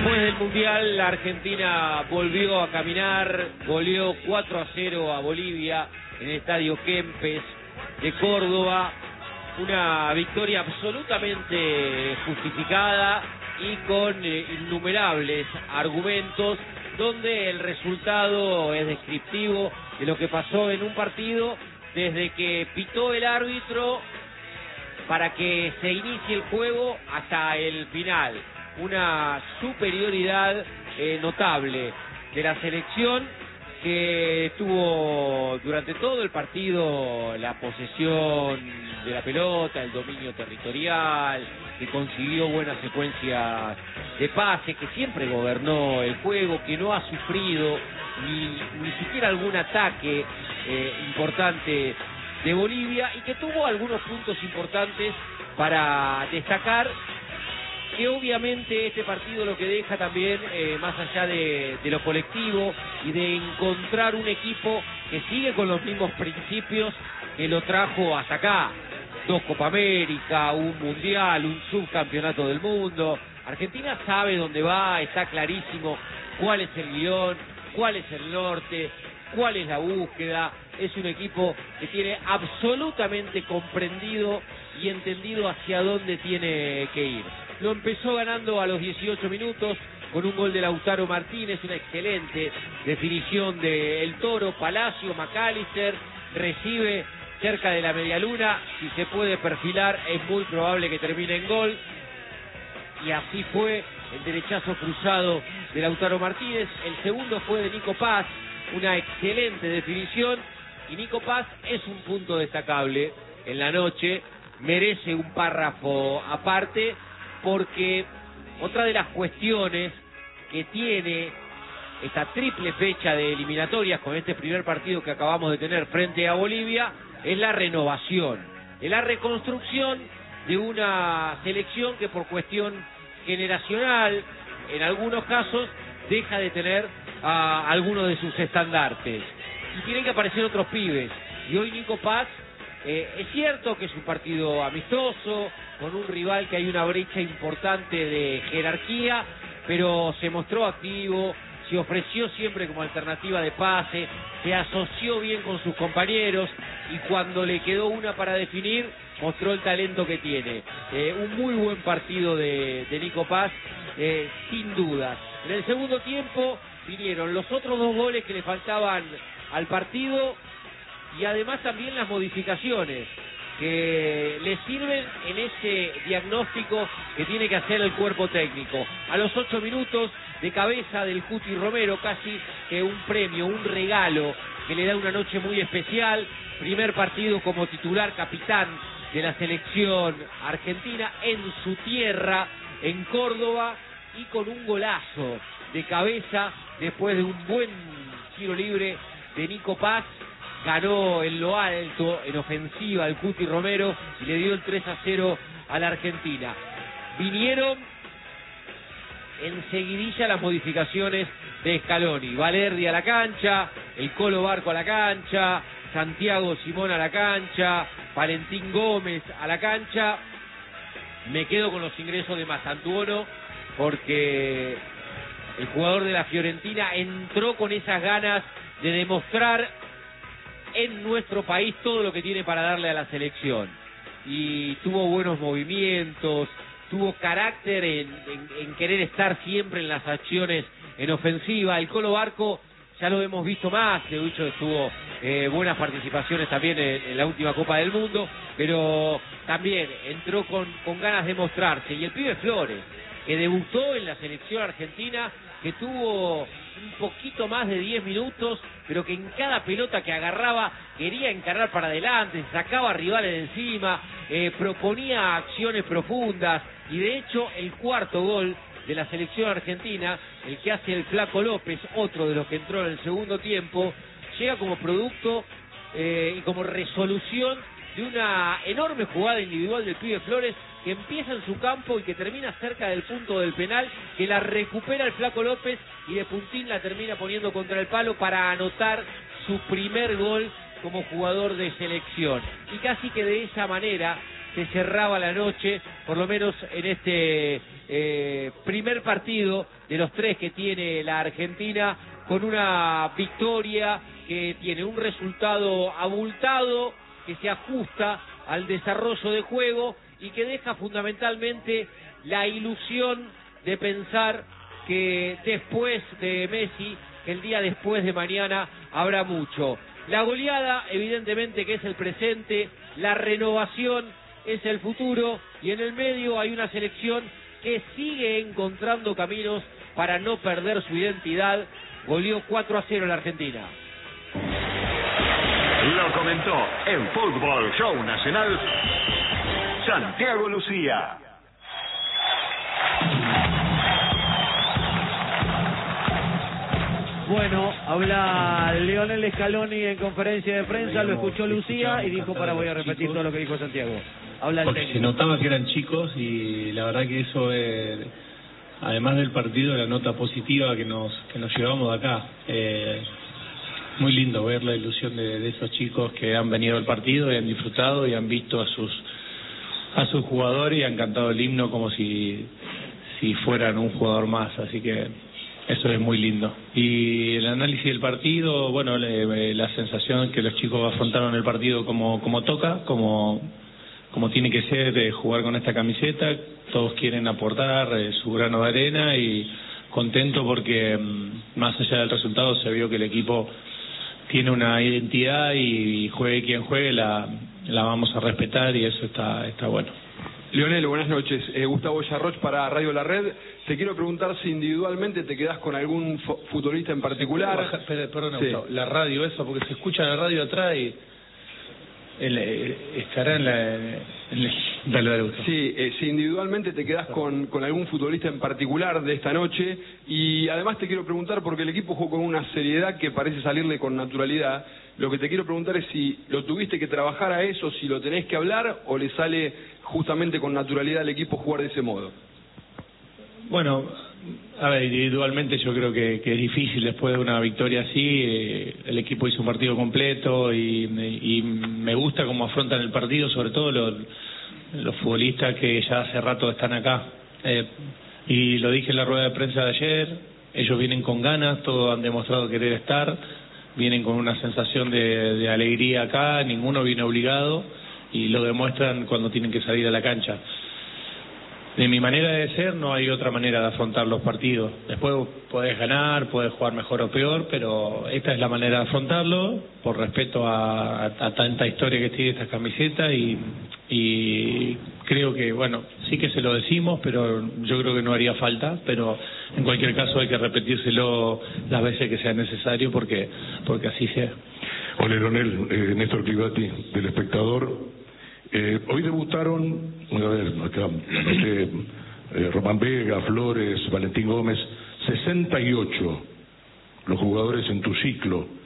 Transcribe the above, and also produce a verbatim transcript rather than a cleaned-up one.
Después del Mundial, la Argentina volvió a caminar, goleó cuatro a cero a Bolivia en el Estadio Kempes de Córdoba. Una victoria absolutamente justificada y con eh, innumerables argumentos, donde el resultado es descriptivo de lo que pasó en un partido desde que pitó el árbitro para que se inicie el juego hasta el final. Una superioridad eh, notable de la selección, que tuvo durante todo el partido la posesión de la pelota, el dominio territorial, que consiguió buenas secuencias de pase, que siempre gobernó el juego, que no ha sufrido ni, ni siquiera algún ataque eh, importante de Bolivia, y que tuvo algunos puntos importantes para destacar, que obviamente este partido lo que deja también, eh, más allá de, de lo colectivo y de encontrar un equipo que sigue con los mismos principios que lo trajo hasta acá: dos Copa América, un Mundial, un subcampeonato del mundo. Argentina sabe dónde va, está clarísimo cuál es el guión, cuál es el norte, cuál es la búsqueda. Es un equipo que tiene absolutamente comprendido y entendido hacia dónde tiene que ir. Lo empezó ganando a los dieciocho minutos con un gol de Lautaro Martínez, una excelente definición de El Toro. Palacio, McAllister, recibe cerca de la medialuna, si se puede perfilar es muy probable que termine en gol, y así fue el derechazo cruzado de Lautaro Martínez. El segundo fue de Nico Paz, una excelente definición, y Nico Paz es un punto destacable en la noche, merece un párrafo aparte, porque otra de las cuestiones que tiene esta triple fecha de eliminatorias con este primer partido que acabamos de tener frente a Bolivia es la renovación, es la reconstrucción de una selección que por cuestión generacional, en algunos casos, deja de tener a algunos de sus estandartes y tienen que aparecer otros pibes. Y hoy Nico Paz, eh, es cierto que es un partido amistoso, con un rival que hay una brecha importante de jerarquía, pero se mostró activo, se ofreció siempre como alternativa de pase, se asoció bien con sus compañeros, y cuando le quedó una para definir, mostró el talento que tiene. Eh, un muy buen partido de, de Nico Paz, eh, sin duda. En el segundo tiempo vinieron los otros dos goles que le faltaban al partido, y además también las modificaciones que le sirven en ese diagnóstico que tiene que hacer el cuerpo técnico. A los ocho minutos, de cabeza del Cuti Romero, casi que un premio, un regalo que le da una noche muy especial. Primer partido como titular, capitán de la selección argentina en su tierra, en Córdoba, y con un golazo de cabeza después de un buen tiro libre de Nico Paz. Ganó en lo alto, en ofensiva, el Cuti Romero, y le dio el tres a cero a la Argentina. Vinieron enseguidilla las modificaciones de Scaloni. Valerdi a la cancha, el Colo Barco a la cancha, Santiago Simón a la cancha, Valentín Gómez a la cancha. Me quedo con los ingresos de Mastantuono, porque el jugador de la Fiorentina entró con esas ganas de demostrar en nuestro país todo lo que tiene para darle a la selección, y tuvo buenos movimientos, tuvo carácter en, en, en querer estar siempre en las acciones en ofensiva. El Colo Barco ya lo hemos visto más, de hecho tuvo eh, buenas participaciones también en, en la última Copa del Mundo, pero también entró con, con ganas de mostrarse. Y el pibe Flores, que debutó en la selección argentina, que tuvo un poquito más de diez minutos, pero que en cada pelota que agarraba quería encarar para adelante, sacaba a rivales de encima, eh, proponía acciones profundas, y de hecho el cuarto gol de la selección argentina, el que hace el Flaco López, otro de los que entró en el segundo tiempo, llega como producto eh, y como resolución de una enorme jugada individual del pibe Flores, que empieza en su campo y que termina cerca del punto del penal, que la recupera el Flaco López y de puntín la termina poniendo contra el palo para anotar su primer gol como jugador de selección. Y casi que de esa manera se cerraba la noche, por lo menos en este eh, primer partido de los tres que tiene la Argentina, con una victoria que tiene un resultado abultado, que se ajusta al desarrollo de juego y que deja fundamentalmente la ilusión de pensar que después de Messi, que el día después de mañana habrá mucho. La goleada, evidentemente que es el presente, la renovación es el futuro, y en el medio hay una selección que sigue encontrando caminos para no perder su identidad. Goleó cuatro a cero la Argentina. Lo comentó en Fútbol Show Nacional Santiago Lucía. Bueno, habla Lionel Scaloni en conferencia de prensa, lo escuchó Lucía y dijo, para voy a repetir todo lo que dijo Santiago. Habla el Porque técnico. se notaba que eran chicos y la verdad que eso, eh, además del partido, la nota positiva que nos que nos llevamos de acá. Eh, muy lindo ver la ilusión de, de esos chicos que han venido al partido y han disfrutado y han visto a sus a sus jugadores y han cantado el himno como si si fueran un jugador más, así que eso es muy lindo. Y el análisis del partido, bueno, le, la sensación que los chicos afrontaron el partido como como toca, como como tiene que ser, eh, jugar con esta camiseta. Todos quieren aportar eh, su grano de arena y contento porque mm, más allá del resultado se vio que el equipo tiene una identidad y juegue quien juegue la la vamos a respetar y eso está está bueno. Lionel, buenas noches. Eh, Gustavo Yarroch para Radio La Red. Te quiero preguntar si individualmente te quedás con algún futbolista en particular. Bajar, perdón, perdón sí. Gustavo, la radio, eso, porque se escucha la radio atrás y el, el, estará en la... En el, dale, dale, Gustavo. Sí, eh, si individualmente te quedás con, con algún futbolista en particular de esta noche. Y además te quiero preguntar, porque el equipo jugó con una seriedad que parece salirle con naturalidad. Lo que te quiero preguntar es si lo tuviste que trabajar a eso, si lo tenés que hablar o le sale justamente con naturalidad al equipo jugar de ese modo. Bueno, a ver, individualmente yo creo que, que es difícil después de una victoria así. Eh, el equipo hizo un partido completo y, y me gusta cómo afrontan el partido, sobre todo los, los futbolistas que ya hace rato están acá. Eh, y lo dije en la rueda de prensa de ayer, ellos vienen con ganas, todos han demostrado querer estar, vienen con una sensación de, de alegría acá, ninguno viene obligado y lo demuestran cuando tienen que salir a la cancha. De mi manera de ser no hay otra manera de afrontar los partidos. Después podés ganar, podés jugar mejor o peor, pero esta es la manera de afrontarlo, por respeto a, a, a tanta historia que tiene esta camiseta y, y creo que, bueno, sí que se lo decimos, pero yo creo que no haría falta, pero en cualquier caso hay que repetírselo las veces que sea necesario porque, porque así sea. Hola, Leonel, eh, Néstor Clivati, del Espectador. Eh, hoy debutaron, a ver, acá, anoté, eh, Román Vega, Flores, Valentín Gómez, sesenta y ocho los jugadores en tu ciclo.